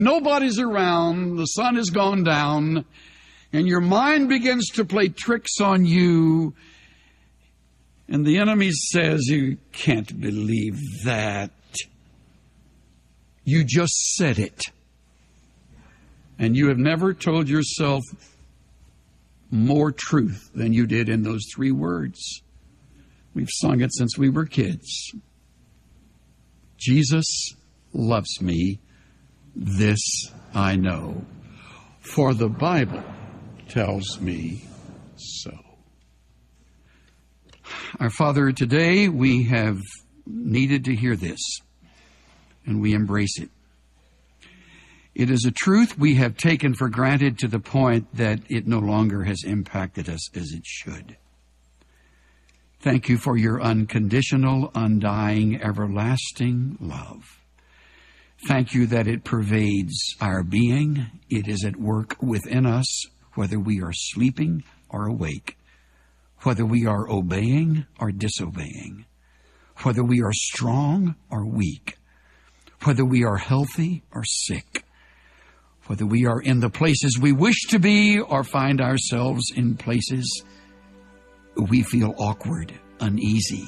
Nobody's around. The sun has gone down. And your mind begins to play tricks on you. And the enemy says, you can't believe that. You just said it. And you have never told yourself more truth than you did in those 3 words. We've sung it since we were kids. Jesus loves me, this I know, for the Bible tells me so. Our Father, today we have needed to hear this, and we embrace it. It is a truth we have taken for granted to the point that it no longer has impacted us as it should. Thank you for your unconditional, undying, everlasting love. Thank you that it pervades our being. It is at work within us, whether we are sleeping or awake, whether we are obeying or disobeying, whether we are strong or weak, whether we are healthy or sick, whether we are in the places we wish to be or find ourselves in places we feel awkward, uneasy,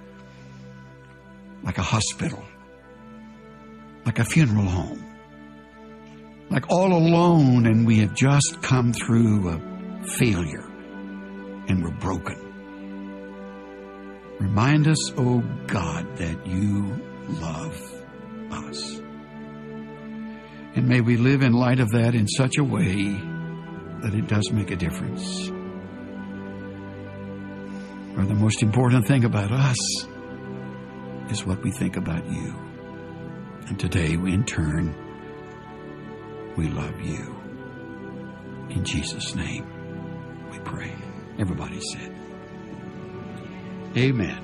like a hospital, like a funeral home, like all alone, and we have just come through a failure and we're broken. Remind us, oh God, that you love us. And may we live in light of that in such a way that it does make a difference. For the most important thing about us is what we think about you. And today, in turn, we love you. In Jesus' name, we pray. Everybody said, amen.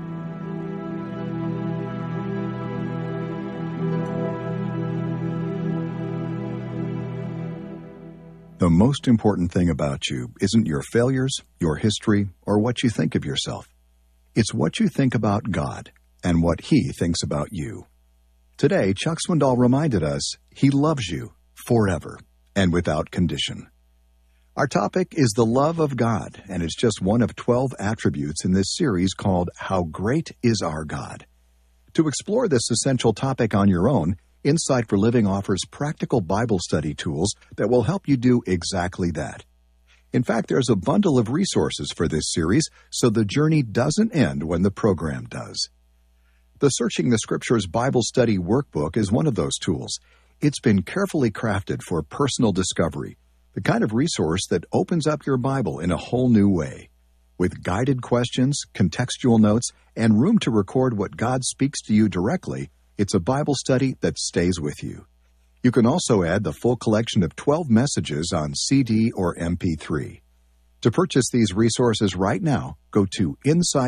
The most important thing about you isn't your failures, your history, or what you think of yourself. It's what you think about God and what He thinks about you. Today, Chuck Swindoll reminded us He loves you forever and without condition. Our topic is the love of God, and it's just one of 12 attributes in this series called How Great Is Our God? To explore this essential topic on your own, Insight for Living offers practical Bible study tools that will help you do exactly that. In fact, there's a bundle of resources for this series, so the journey doesn't end when the program does. The Searching the Scriptures Bible Study Workbook is one of those tools. It's been carefully crafted for personal discovery, the kind of resource that opens up your Bible in a whole new way. With guided questions, contextual notes, and room to record what God speaks to you directly, it's a Bible study that stays with you. You can also add the full collection of 12 messages on CD or MP3. To purchase these resources right now, go to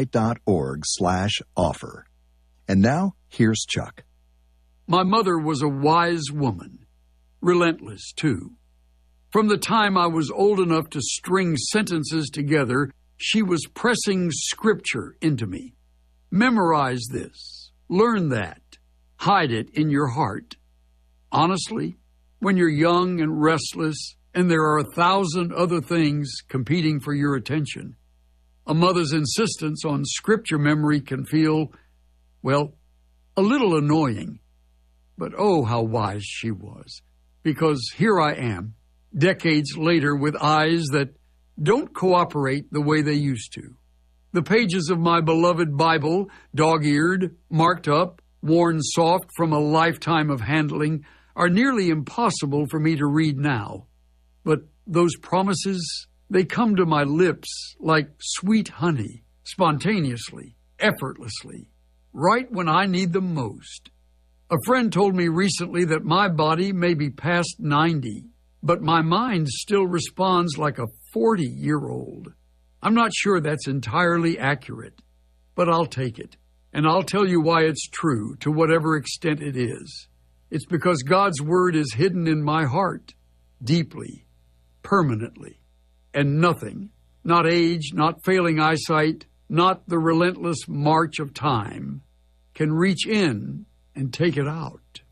insight.org/offer. And now, here's Chuck. My mother was a wise woman, relentless too. From the time I was old enough to string sentences together, she was pressing Scripture into me. Memorize this, learn that, hide it in your heart. Honestly, when you're young and restless and there are 1,000 other things competing for your attention, a mother's insistence on Scripture memory can feel, well, a little annoying. But oh, how wise she was, because here I am, decades later, with eyes that don't cooperate the way they used to. The pages of my beloved Bible, dog-eared, marked up, worn soft from a lifetime of handling, are nearly impossible for me to read now. But those promises, they come to my lips like sweet honey, spontaneously, effortlessly, right when I need them most. A friend told me recently that my body may be past 90, but my mind still responds like a 40-year-old. I'm not sure that's entirely accurate, but I'll take it. And I'll tell you why it's true, to whatever extent it is. It's because God's Word is hidden in my heart, deeply, permanently. And nothing, not age, not failing eyesight, not the relentless march of time, can reach in and take it out.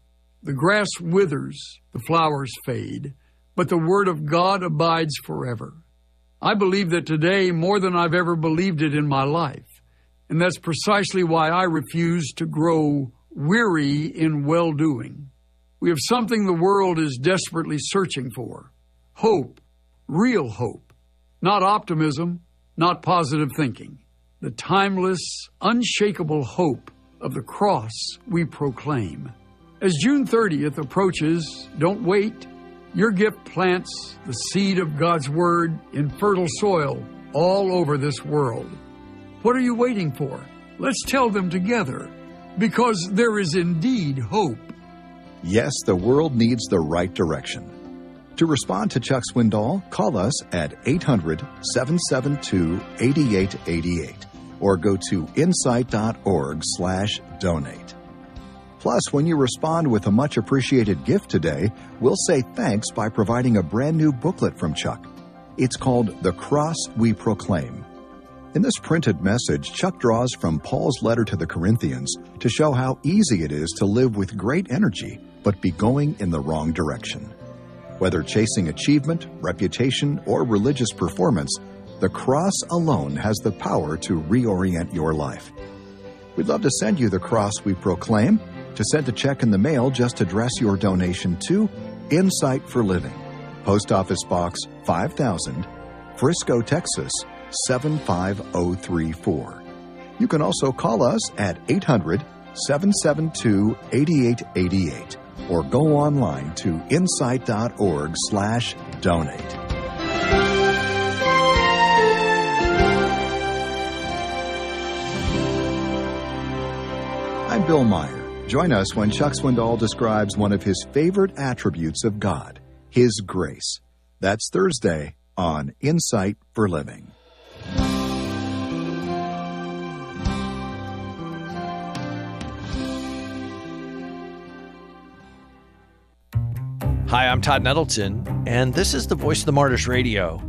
The grass withers, the flowers fade, but the Word of God abides forever. I believe that today more than I've ever believed it in my life, and that's precisely why I refuse to grow weary in well-doing. We have something the world is desperately searching for: hope, real hope, not optimism, not positive thinking. The timeless, unshakable hope of the cross we proclaim. As June 30th approaches, don't wait. Your gift plants the seed of God's Word in fertile soil all over this world. What are you waiting for? Let's tell them together, because there is indeed hope. Yes, the world needs the right direction. To respond to Chuck Swindoll, call us at 800-772-8888 or go to insight.org/donate. Plus, when you respond with a much-appreciated gift today, we'll say thanks by providing a brand new booklet from Chuck. It's called The Cross We Proclaim. In this printed message, Chuck draws from Paul's letter to the Corinthians to show how easy it is to live with great energy, but be going in the wrong direction. Whether chasing achievement, reputation, or religious performance, the cross alone has the power to reorient your life. We'd love to send you The Cross We Proclaim. To send a check in the mail, just address your donation to Insight for Living, Post Office Box 5000, Frisco, Texas 75034. You can also call us at 800-772-8888 or go online to insight.org/donate. I'm Bill Meyer. Join us when Chuck Swindoll describes one of his favorite attributes of God, His grace. That's Thursday on Insight for Living. Hi, I'm Todd Nettleton, and this is the Voice of the Martyrs Radio.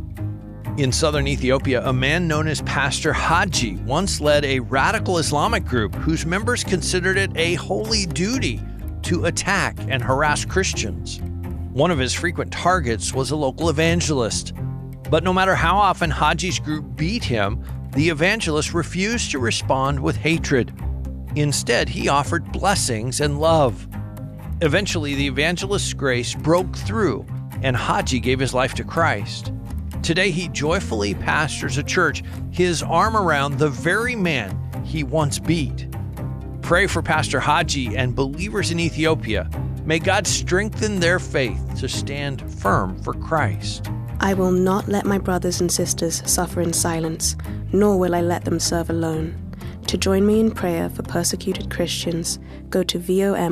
In southern Ethiopia, a man known as Pastor Haji once led a radical Islamic group whose members considered it a holy duty to attack and harass Christians. One of his frequent targets was a local evangelist. But no matter how often Haji's group beat him, the evangelist refused to respond with hatred. Instead, he offered blessings and love. Eventually, the evangelist's grace broke through, and Haji gave his life to Christ. Today, he joyfully pastors a church, his arm around the very man he once beat. Pray for Pastor Haji and believers in Ethiopia. May God strengthen their faith to stand firm for Christ. I will not let my brothers and sisters suffer in silence, nor will I let them serve alone. To join me in prayer for persecuted Christians, go to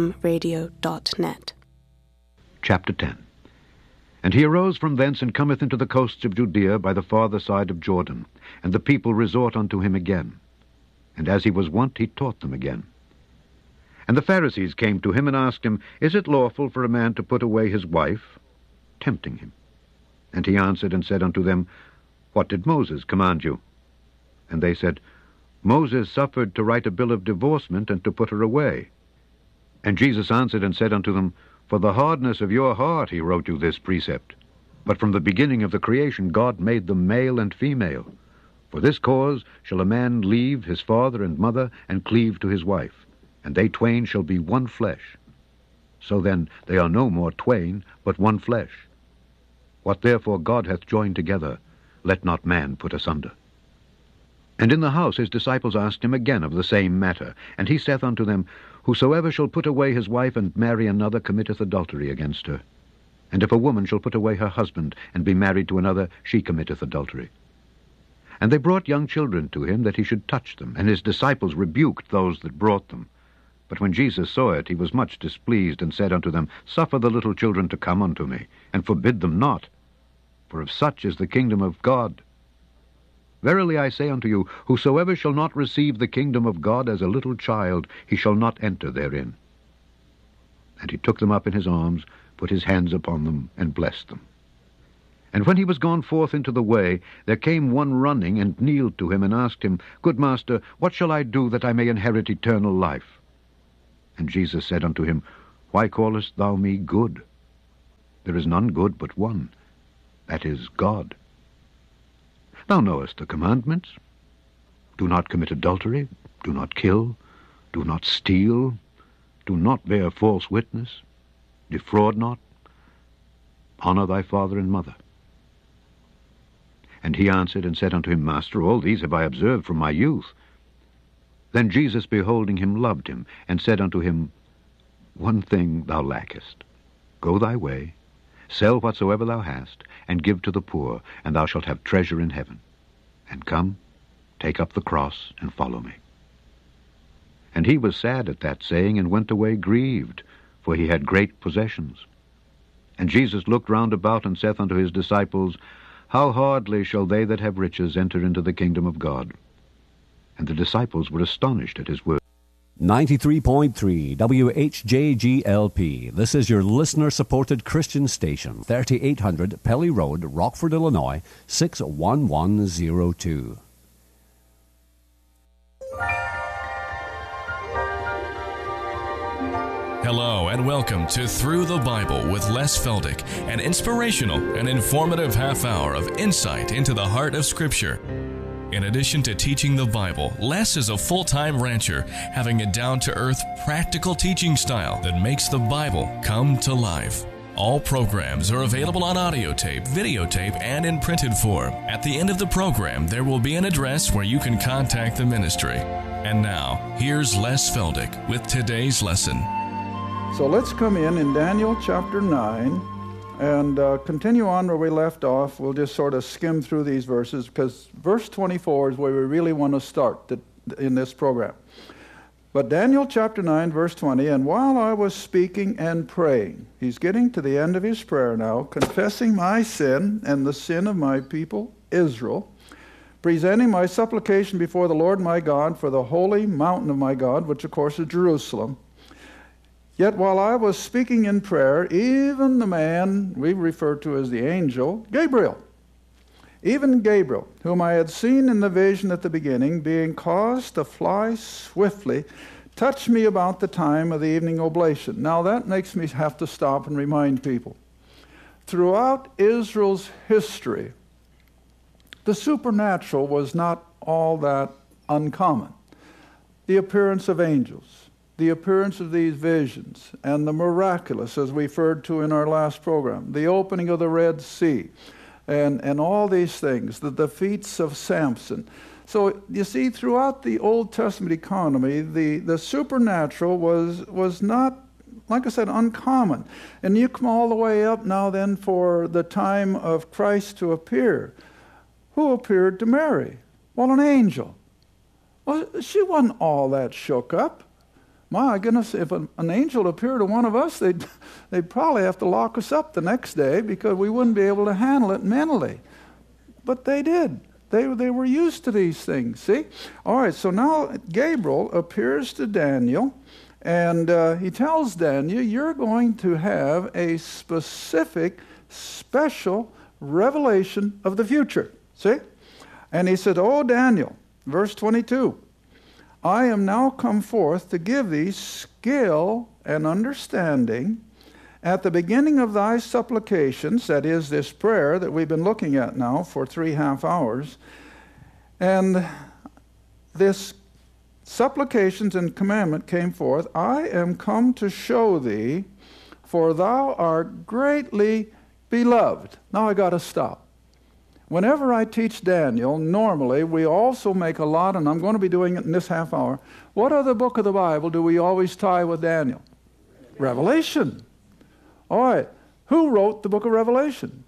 vomradio.net. Chapter 10. And he arose from thence, and cometh into the coasts of Judea by the farther side of Jordan, and the people resort unto him again. And as he was wont, he taught them again. And the Pharisees came to him, and asked him, Is it lawful for a man to put away his wife? Tempting him. And he answered and said unto them, What did Moses command you? And they said, Moses suffered to write a bill of divorcement, and to put her away. And Jesus answered and said unto them, For the hardness of your heart he wrote you this precept. But from the beginning of the creation God made them male and female. For this cause shall a man leave his father and mother, and cleave to his wife, and they twain shall be one flesh. So then they are no more twain, but one flesh. What therefore God hath joined together, let not man put asunder. And in the house his disciples asked him again of the same matter. And he saith unto them, Whosoever shall put away his wife, and marry another, committeth adultery against her. And if a woman shall put away her husband, and be married to another, she committeth adultery. And they brought young children to him, that he should touch them. And his disciples rebuked those that brought them. But when Jesus saw it, he was much displeased, and said unto them, Suffer the little children to come unto me, and forbid them not. For of such is the kingdom of God. Verily I say unto you, whosoever shall not receive the kingdom of God as a little child, he shall not enter therein. And he took them up in his arms, put his hands upon them, and blessed them. And when he was gone forth into the way, there came one running, and kneeled to him, and asked him, Good master, what shall I do that I may inherit eternal life? And Jesus said unto him, Why callest thou me good? There is none good but one, that is God. Thou knowest the commandments. Do not commit adultery, do not kill, do not steal, do not bear false witness, defraud not, honor thy father and mother. And he answered and said unto him, Master, all these have I observed from my youth. Then Jesus, beholding him, loved him, and said unto him, One thing thou lackest. Go thy way, sell whatsoever thou hast, and give to the poor, and thou shalt have treasure in heaven. And come, take up the cross, and follow me. And he was sad at that saying, and went away grieved, for he had great possessions. And Jesus looked round about, and saith unto his disciples, How hardly shall they that have riches enter into the kingdom of God? And the disciples were astonished at his word. 93.3 WHJGLP. This is your listener-supported Christian station, 3800 Pelly Road, Rockford, Illinois, 61102. Hello and welcome to Through the Bible with Les Feldick, an inspirational and informative half hour of insight into the heart of Scripture. In addition to teaching the Bible, Les is a full-time rancher, having a down-to-earth, practical teaching style that makes the Bible come to life. All programs are available on audio tape, videotape, and in printed form. At the end of the program, there will be an address where you can contact the ministry. And now, here's Les Feldick with today's lesson. So let's come in Daniel chapter 9 and continue on where we left off. We'll just sort of skim through these verses because verse 24 is where we really want to start in this program. But Daniel chapter 9, verse 20, and while I was speaking and praying, he's getting to the end of his prayer now, confessing my sin and the sin of my people, Israel, presenting my supplication before the Lord my God for the holy mountain of my God, which of course is Jerusalem. Yet while I was speaking in prayer, even the man we refer to as the angel, Gabriel, even Gabriel, whom I had seen in the vision at the beginning, being caused to fly swiftly, touched me about the time of the evening oblation. Now that makes me have to stop and remind people. Throughout Israel's history, the supernatural was not all that uncommon. The appearance of angels, the appearance of these visions, and the miraculous, as we referred to in our last program, the opening of the Red Sea, and all these things, the feats of Samson. So you see, throughout the Old Testament economy, the supernatural was not, like I said, uncommon. And you come all the way up now then for the time of Christ to appear. Who appeared to Mary? Well, an angel. Well, she wasn't all that shook up. My goodness, if an angel appeared to one of us, they'd probably have to lock us up the next day because we wouldn't be able to handle it mentally. But they did. They were used to these things, see? All right, so now Gabriel appears to Daniel, and he tells Daniel, you're going to have a specific, special revelation of the future, see? And he said, Oh, Daniel, verse 22, I am now come forth to give thee skill and understanding at the beginning of thy supplications, that is, this prayer that we've been looking at now for 3.5 hours, and this supplications and commandment came forth, I am come to show thee, for thou art greatly beloved. Now I got to stop. Whenever I teach Daniel, normally we also make a lot, and I'm going to be doing it in this half hour. What other book of the Bible do we always tie with Daniel? Revelation. All right. Who wrote the book of Revelation?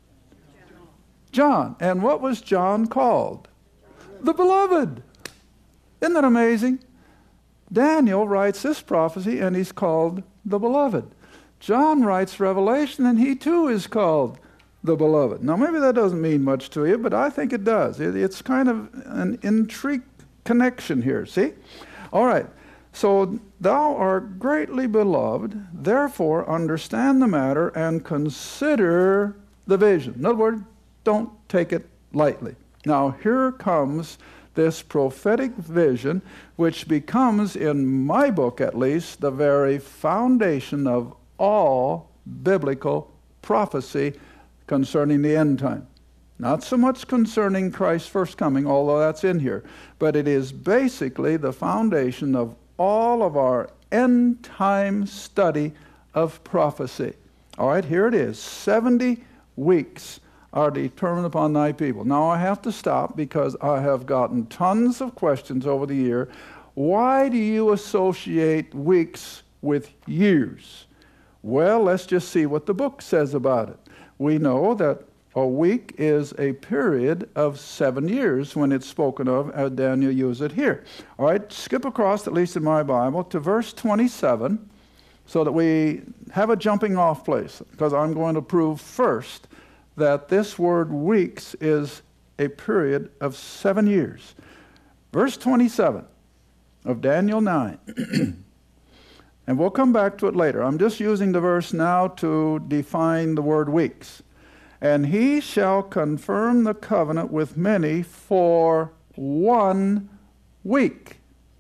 John. And what was John called? The Beloved. Isn't that amazing? Daniel writes this prophecy, and he's called the Beloved. John writes Revelation, and he too is called the Beloved. Now, maybe that doesn't mean much to you, but I think it does. It's kind of an intricate connection here, see? All right. So, thou art greatly beloved, therefore understand the matter and consider the vision. In other words, don't take it lightly. Now, here comes this prophetic vision, which becomes, in my book at least, the very foundation of all biblical prophecy concerning the end time. Not so much concerning Christ's first coming, although that's in here, but it is basically the foundation of all of our end time study of prophecy. All right, here it is. 70 weeks are determined upon thy people. Now I have to stop because I have gotten tons of questions over the year. Why do you associate weeks with years? Well, let's just see what the book says about it. We know that a week is a period of 7 years when it's spoken of, as Daniel used it here. All right, skip across, at least in my Bible, to verse 27 so that we have a jumping off place, because I'm going to prove first that this word weeks is a period of 7 years. Verse 27 of Daniel 9. And we'll come back to it later. I'm just using the verse now to define the word weeks. And he shall confirm the covenant with many for 1 week.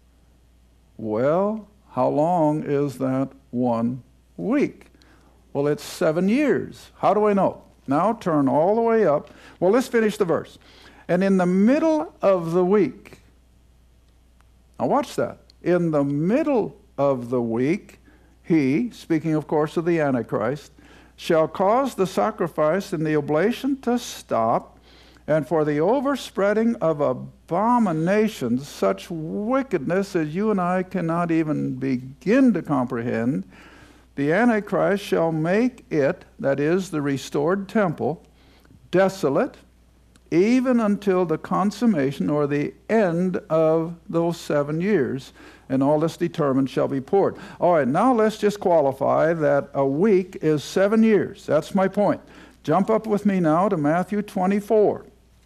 Well, how long is that 1 week? Well, it's 7 years. How do I know? Now turn all the way up. Well, let's finish the verse. And in the middle of the week, now watch that. In the middle of the week, he, speaking of course of the Antichrist, shall cause the sacrifice and the oblation to stop, and for the overspreading of abominations, such wickedness as you and I cannot even begin to comprehend, the Antichrist shall make it, that is, the restored temple, desolate, even until the consummation or the end of those 7 years, and all this determined shall be poured. All right, now let's just qualify that a week is 7 years. That's my point. Jump up with me now to Matthew 24.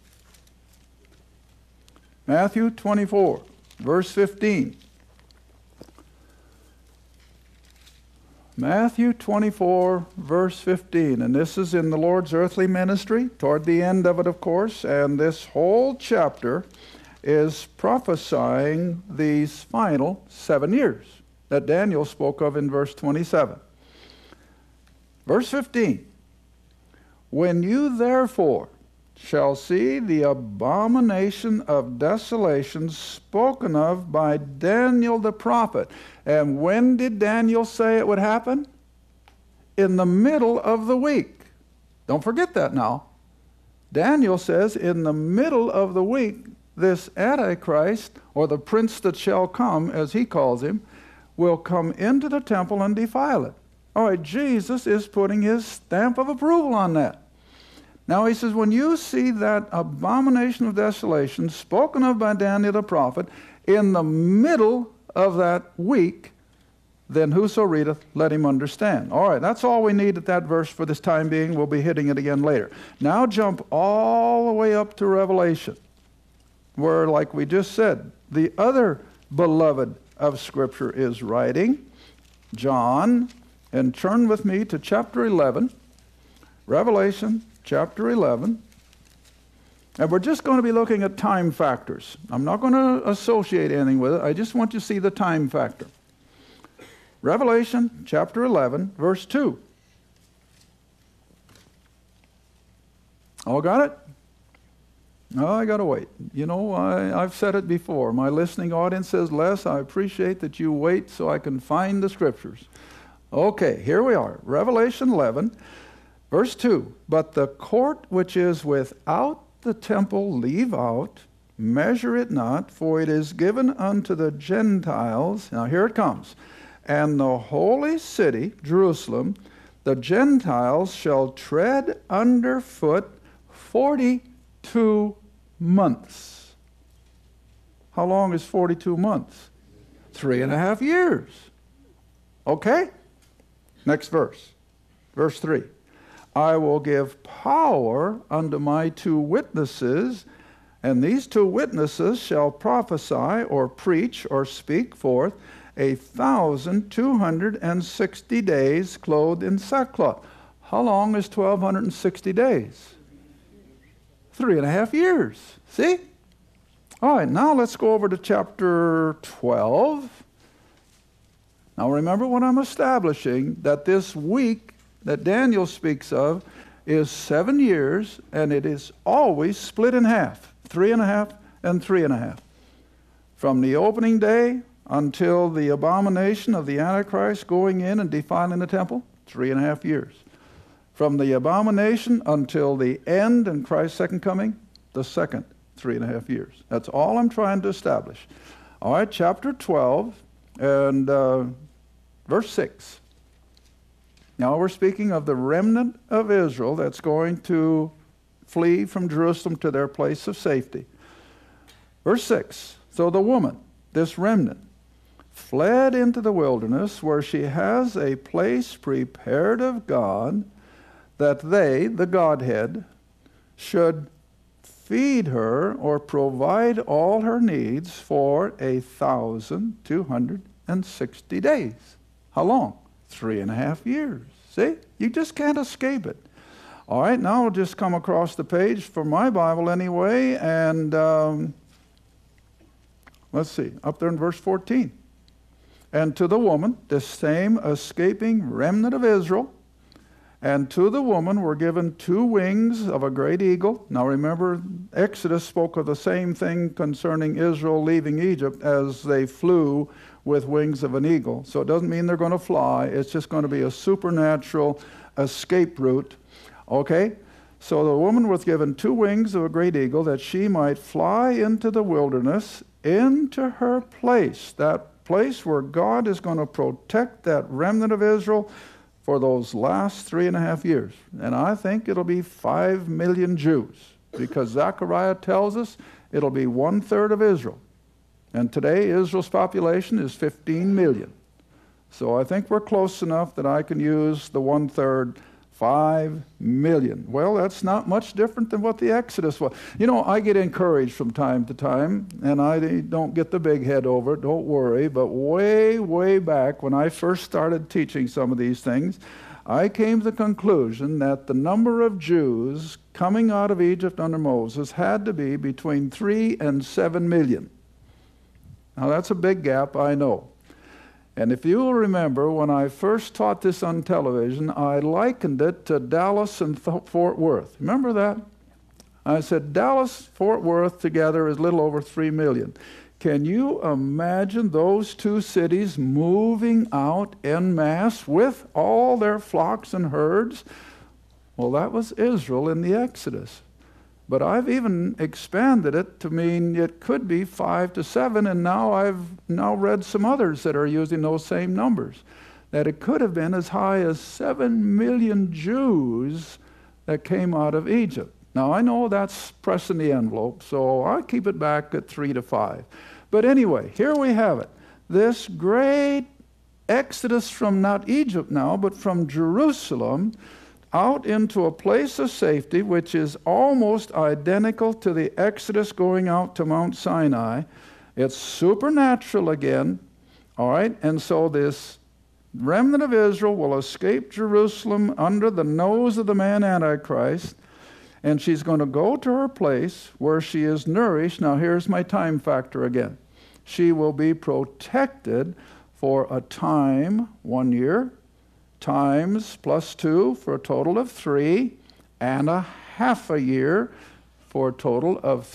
Matthew 24, verse 15. Matthew 24, verse 15. And this is in the Lord's earthly ministry, toward the end of it, of course. And this whole chapter is prophesying these final 7 years that Daniel spoke of in verse 27. Verse 15. When you therefore shall see the abomination of desolation spoken of by Daniel the prophet. And when did Daniel say it would happen? In the middle of the week. Don't forget that now. Daniel says in the middle of the week, this Antichrist, or the prince that shall come, as he calls him, will come into the temple and defile it. All right, Jesus is putting his stamp of approval on that. Now he says, when you see that abomination of desolation spoken of by Daniel the prophet in the middle of that week, then whoso readeth, let him understand. All right, that's all we need at that verse for this time being. We'll be hitting it again later. Now jump all the way up to Revelation, where, like we just said, the other beloved of Scripture is writing, John, and turn with me to chapter 11, Revelation chapter 11, and we're just going to be looking at time factors. I'm not going to associate anything with it. I just want you to see the time factor. Revelation chapter 11, verse 2. All got it? No, I got to wait. You know, I've said it before. My listening audience says, Les, I appreciate that you wait so I can find the Scriptures. Okay, here we are. Revelation 11, verse 2. But the court which is without the temple leave out, measure it not, for it is given unto the Gentiles. Now here it comes. And the holy city, Jerusalem, the Gentiles shall tread underfoot 42 months. How long is 42 months? 3.5 years. Okay? Next verse. Verse 3. I will give power unto my 2 witnesses, and these 2 witnesses shall prophesy or preach or speak forth 1,260 days clothed in sackcloth. How long is 1,260 days? 3.5 years. See? All right, now let's go over to chapter 12. Now remember what I'm establishing, that this week that Daniel speaks of is 7 years, and it is always split in half, 3.5 and 3.5. From the opening day until the abomination of the Antichrist going in and defiling the temple, 3.5 years. From the abomination until the end and Christ's second coming, the second 3.5 years. That's all I'm trying to establish. All right, chapter 12 and verse 6. Now we're speaking of the remnant of Israel that's going to flee from Jerusalem to their place of safety. Verse 6, so the woman, this remnant, fled into the wilderness where she has a place prepared of God, that they, the Godhead, should feed her or provide all her needs for 1,260 days. How long? 3.5 years. See? You just can't escape it. All right, now we'll just come across the page for my Bible anyway, and let's see, up there in verse 14. And to the woman, this same escaping remnant of Israel, and to the woman were given 2 wings of a great eagle. Now remember, Exodus spoke of the same thing concerning Israel leaving Egypt as they flew with wings of an eagle. So it doesn't mean they're going to fly. It's just going to be a supernatural escape route. Okay? So the woman was given 2 wings of a great eagle that she might fly into the wilderness, into her place, that place where God is going to protect that remnant of Israel for those last 3.5 years. And I think it'll be 5 million Jews, because Zechariah tells us it'll be 1/3 of Israel. And today Israel's population is 15 million. So I think we're close enough that I can use the 1/3, 5 million. Well, that's not much different than what the Exodus was. You know, I get encouraged from time to time, and I don't get the big head over it, don't worry, but way, way back when I first started teaching some of these things, I came to the conclusion that the number of Jews coming out of Egypt under Moses had to be between 3 and 7 million. Now that's a big gap, I know. And if you will remember, when I first taught this on television, I likened it to Dallas and Fort Worth. Remember that? I said Dallas, Fort Worth together is a little over 3 million. Can you imagine those 2 cities moving out en masse with all their flocks and herds? Well, that was Israel in the Exodus. But I've even expanded it to mean it could be 5 to 7, and now I've read some others that are using those same numbers, that it could have been as high as 7 million Jews that came out of Egypt. Now I know that's pressing the envelope, so I keep it back at 3 to 5. But anyway, here we have it. This great exodus from not Egypt now, but from Jerusalem, out into a place of safety which is almost identical to the Exodus going out to Mount Sinai. It's supernatural again, all right? And so this remnant of Israel will escape Jerusalem under the nose of the man Antichrist, and she's going to go to her place where she is nourished. Now here's my time factor again. She will be protected for a time, 1 year, times plus 2 for a total of 3, and a half a year for a total of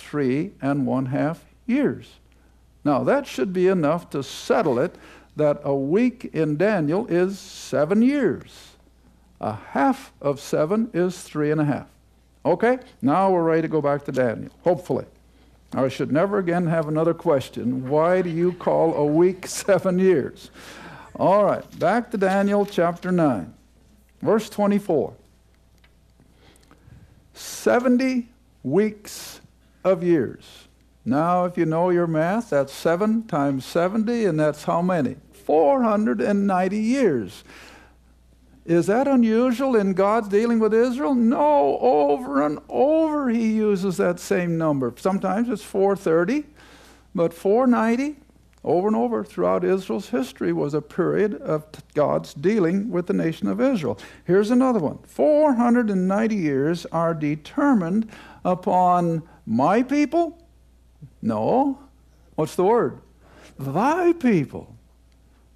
3.5 years. Now that should be enough to settle it that a week in Daniel is 7 years. A half of 7 is 3.5. Okay, now we're ready to go back to Daniel, hopefully. I should never again have another question. Why do you call a week 7 years? All right, back to Daniel chapter 9, verse 24. 70 weeks of years. Now, if you know your math, that's 7 times 70, and that's how many? 490 years. Is that unusual in God's dealing with Israel? No, over and over he uses that same number. Sometimes it's 430, but 490, over and over throughout Israel's history, was a period of God's dealing with the nation of Israel. Here's another one. 490 years are determined upon my people? No. What's the word? Thy people.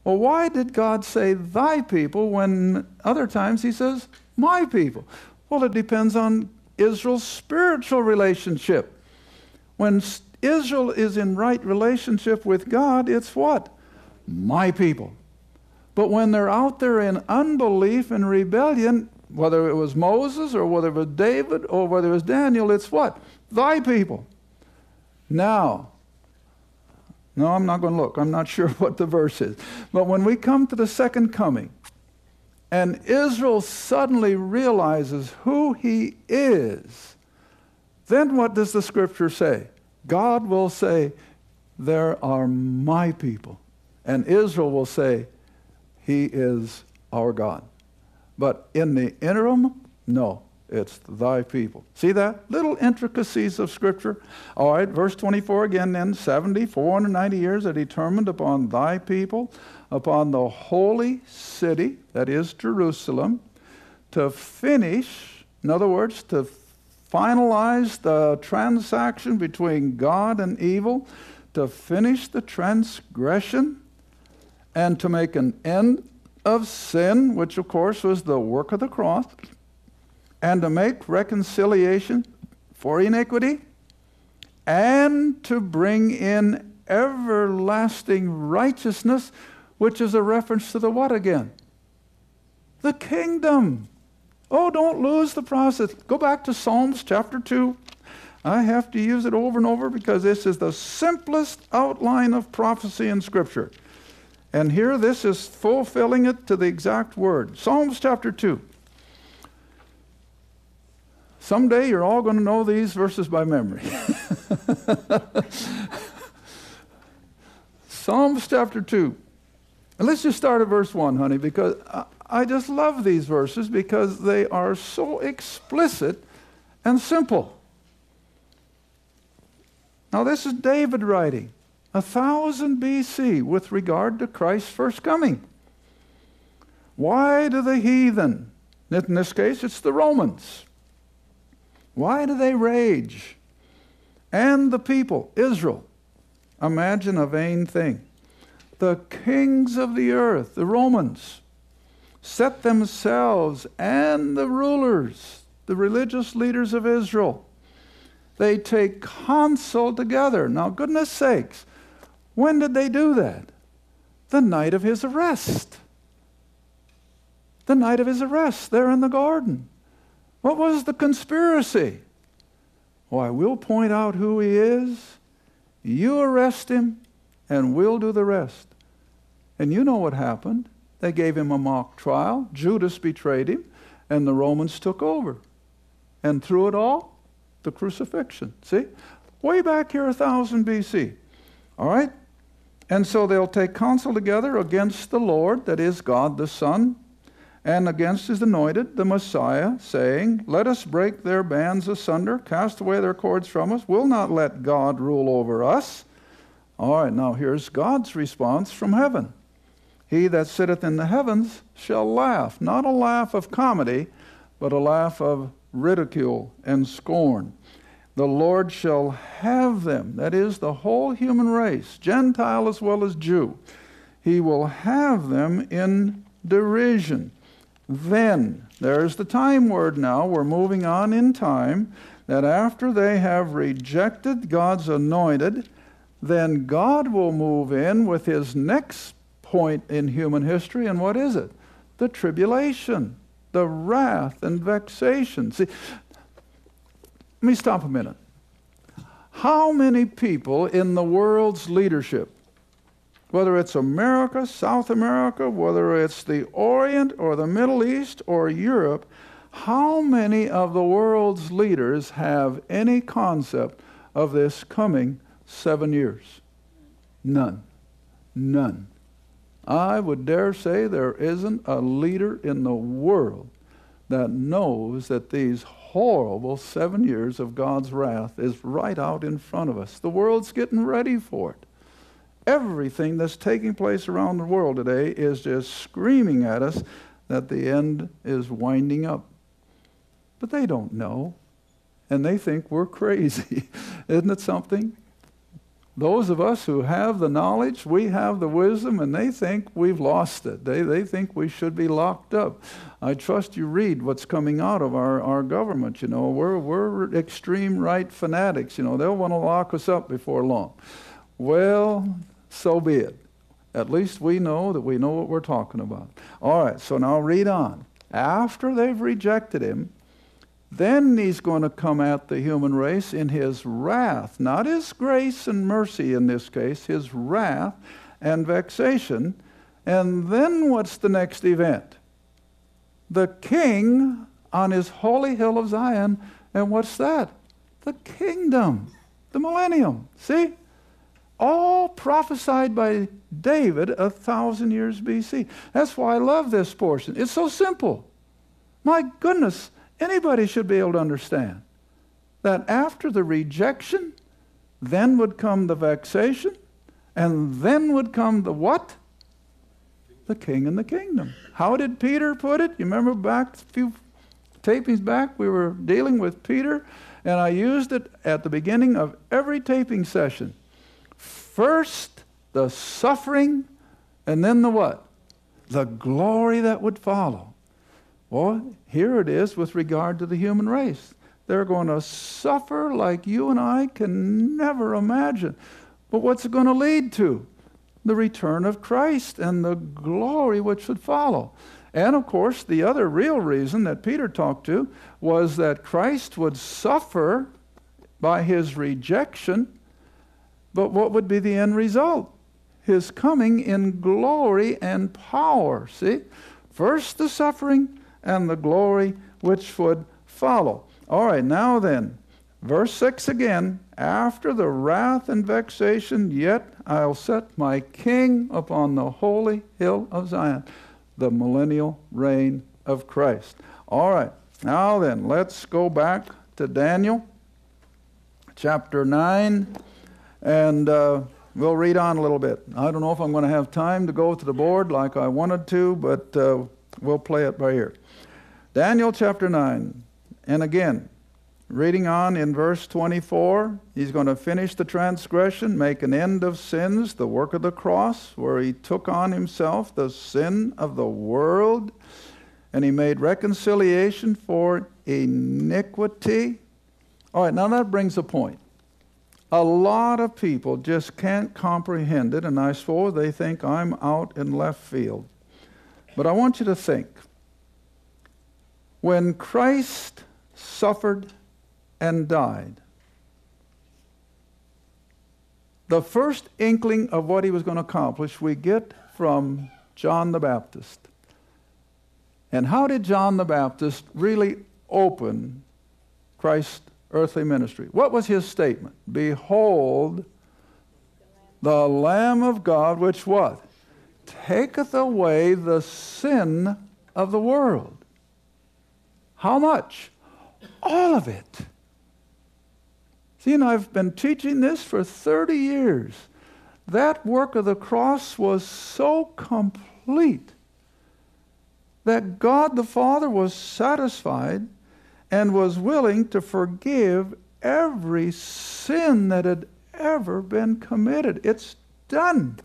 Well, why did God say thy people when other times he says my people? Well, it depends on Israel's spiritual relationship. When Israel is in right relationship with God, it's what? My people. But when they're out there in unbelief and rebellion, whether it was Moses or whether it was David or whether it was Daniel, it's what? Thy people. Now, no, I'm not going to look. I'm not sure what the verse is. But when we come to the second coming, and Israel suddenly realizes who he is, then what does the Scripture say? God will say, there are my people. And Israel will say, he is our God. But in the interim, no, it's thy people. See that? Little intricacies of Scripture. All right, verse 24 again then, 490 years are determined upon thy people, upon the holy city, that is Jerusalem, to finish, in other words, to finalize the transaction between God and evil, to finish the transgression, and to make an end of sin, which of course was the work of the cross, and to make reconciliation for iniquity, and to bring in everlasting righteousness, which is a reference to the what again? The kingdom. Oh, don't lose the process. Go back to Psalms chapter 2. I have to use it over and over because this is the simplest outline of prophecy in Scripture. And here this is fulfilling it to the exact word. Psalms chapter 2. Someday you're all going to know these verses by memory. Psalms chapter 2. And let's just start at verse 1, honey, because I just love these verses because they are so explicit and simple. Now this is David writing, 1000 BC, with regard to Christ's first coming. Why do the heathen, in this case it's the Romans, why do they rage? And the people, Israel, imagine a vain thing. The kings of the earth, the Romans, set themselves and the rulers, the religious leaders of Israel, they take counsel together. Now, goodness sakes, when did they do that? The night of his arrest. The night of his arrest there in the garden. What was the conspiracy? Why, we'll point out who he is, you arrest him, and we'll do the rest. And you know what happened. They gave him a mock trial. Judas betrayed him, and the Romans took over. And through it all, the crucifixion. See? Way back here, 1000 BC. All right? And so they'll take counsel together against the Lord, that is God the Son, and against his anointed, the Messiah, saying, let us break their bands asunder, cast away their cords from us. We'll not let God rule over us. All right, now here's God's response from heaven. He that sitteth in the heavens shall laugh, not a laugh of comedy, but a laugh of ridicule and scorn. The Lord shall have them, that is, the whole human race, Gentile as well as Jew. He will have them in derision. Then, there's the time word now, we're moving on in time, that after they have rejected God's anointed, then God will move in with his next point in human history, and what is it? The tribulation, the wrath and vexation. See, let me stop a minute. How many people in the world's leadership, whether it's America, South America, whether it's the Orient or the Middle East or Europe, how many of the world's leaders have any concept of this coming 7 years? None. None. I would dare say there isn't a leader in the world that knows that these horrible 7 years of God's wrath is right out in front of us. The world's getting ready for it. Everything that's taking place around the world today is just screaming at us that the end is winding up. But they don't know, and they think we're crazy. Isn't it something? Those of us who have the knowledge, we have the wisdom, and they think we've lost it. They think we should be locked up. I trust you read what's coming out of our government. You know, we're extreme right fanatics. You know, they'll want to lock us up before long. Well, so be it. At least we know that we know what we're talking about. All right, so now read on. After they've rejected him, then he's going to come at the human race in his wrath, not his grace and mercy in this case, his wrath and vexation. And then what's the next event? The king on his holy hill of Zion. And what's that? The kingdom, the millennium. See? All prophesied by David 1,000 years BC. That's why I love this portion. It's so simple. My goodness. Anybody should be able to understand that after the rejection, then would come the vexation, and then would come the what? The king and the kingdom. How did Peter put it? You remember back a few tapings back, we were dealing with Peter, and I used it at the beginning of every taping session. First, the suffering, and then the what? The glory that would follow. Well, here it is with regard to the human race. They're going to suffer like you and I can never imagine. But what's it going to lead to? The return of Christ and the glory which would follow. And of course, the other real reason that Peter talked to was that Christ would suffer by his rejection. But what would be the end result? His coming in glory and power. See? First the suffering, and the glory which would follow. All right, now then, verse 6 again. After the wrath and vexation, yet I'll set my king upon the holy hill of Zion, the millennial reign of Christ. All right, now then, let's go back to Daniel chapter 9, and we'll read on a little bit. I don't know if I'm going to have time to go to the board like I wanted to, but we'll play it by ear. Daniel chapter 9, and again, reading on in verse 24, he's going to finish the transgression, make an end of sins, the work of the cross, where he took on himself the sin of the world, and he made reconciliation for iniquity. All right, now that brings a point. A lot of people just can't comprehend it, and I suppose they think I'm out in left field. But I want you to think. When Christ suffered and died, the first inkling of what he was going to accomplish we get from John the Baptist. And how did John the Baptist really open Christ's earthly ministry? What was his statement? Behold, the Lamb of God, which what? Taketh away the sin of the world. How much? All of it. See, and I've been teaching this for 30 years. That work of the cross was so complete that God the Father was satisfied and was willing to forgive every sin that had ever been committed. It's done.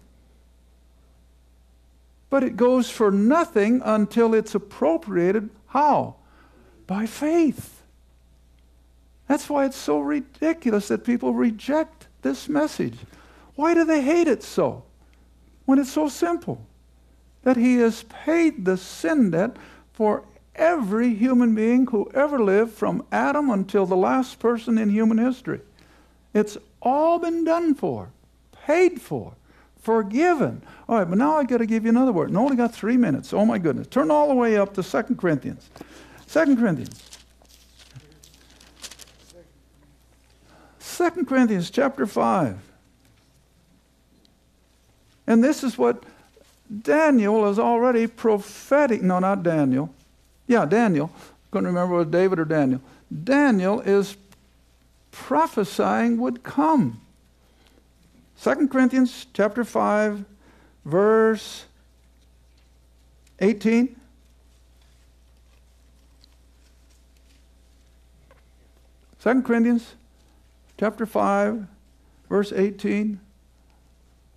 But it goes for nothing until it's appropriated. How? By faith. That's why it's so ridiculous that people reject this message. Why do they hate it so? When it's so simple. That he has paid the sin debt for every human being who ever lived from Adam until the last person in human history. It's all been done for, paid for, forgiven. All right, but now I've got to give you another word. And I only got 3 minutes. Oh my goodness. Turn all the way up to 2 Corinthians. 2 Corinthians. 2 Corinthians chapter 5. And this is what Daniel is already prophetic. No, not Daniel. Yeah, Daniel. Couldn't remember whether David or Daniel. Daniel is prophesying would come. 2 Corinthians chapter 5, verse 18. Second Corinthians chapter 5, verse 18.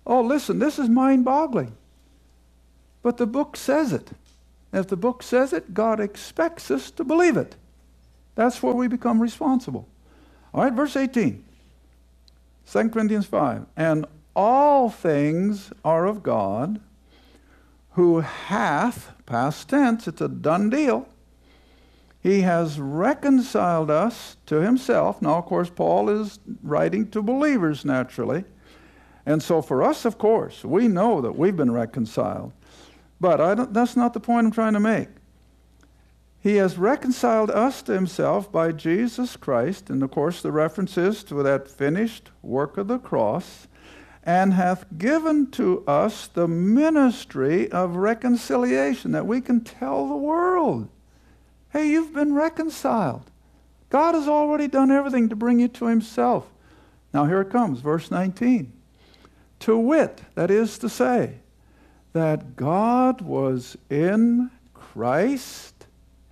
Oh, listen, this is mind-boggling. But the book says it. If the book says it, God expects us to believe it. That's where we become responsible. All right, verse 18. 2 Corinthians 5. And all things are of God, who hath, past tense, it's a done deal. He has reconciled us to himself. Now, of course, Paul is writing to believers, naturally. And so for us, of course, we know that we've been reconciled. But that's not the point I'm trying to make. He has reconciled us to himself by Jesus Christ, and of course the reference is to that finished work of the cross, and hath given to us the ministry of reconciliation, that we can tell the world, hey, you've been reconciled. God has already done everything to bring you to himself. Now here it comes, verse 19. To wit, that is to say, that God was in Christ,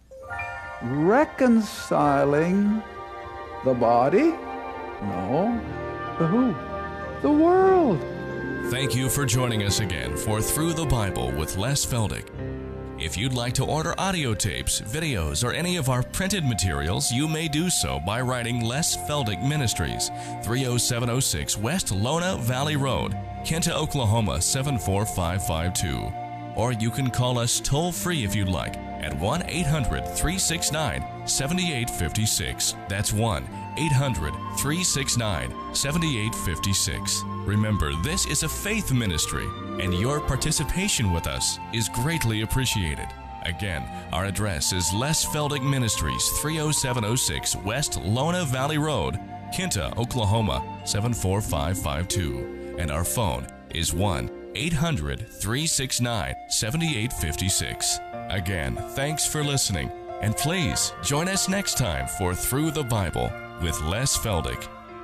reconciling the body? No. The who? The world. Thank you for joining us again for Through the Bible with Les Feldick. If you'd like to order audio tapes, videos, or any of our printed materials, you may do so by writing Les Feldick Ministries, 30706 West Lona Valley Road, Kinta, Oklahoma 74552. Or you can call us toll-free if you'd like at 1-800-369-7856. That's 1-800-369-7856. Remember, this is a faith ministry, and your participation with us is greatly appreciated. Again, our address is Les Feldick Ministries, 30706 West Lona Valley Road, Kinta, Oklahoma 74552. And our phone is 1-800-369-7856. Again, thanks for listening, and please join us next time for Through the Bible with Les Feldick.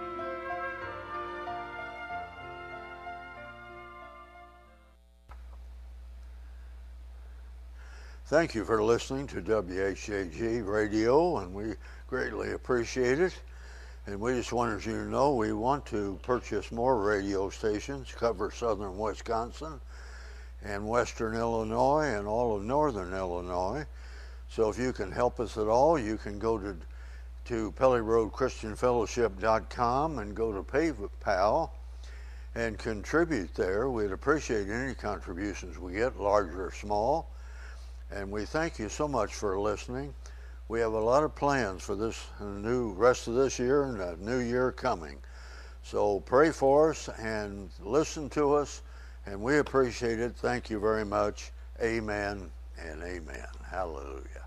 Thank you for listening to WHJG Radio, and we greatly appreciate it. And we just wanted you to know we want to purchase more radio stations, cover southern Wisconsin and western Illinois and all of northern Illinois. So if you can help us at all, you can go to PellyRoadChristianFellowship.com and go to PayPal and contribute there. We'd appreciate any contributions we get, large or small. And we thank you so much for listening. We have a lot of plans for this new rest of this year and a new year coming. So pray for us and listen to us, and we appreciate it. Thank you very much. Amen and amen. Hallelujah.